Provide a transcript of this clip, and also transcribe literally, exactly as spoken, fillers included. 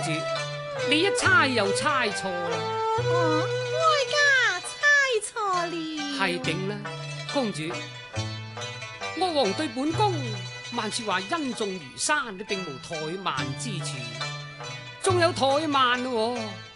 主，你一猜又猜錯啦。 哦，哀家猜錯了。 係定啦，公主。我王對本宮萬說話恩重如山，都並無怠慢之處，仲有怠慢喎。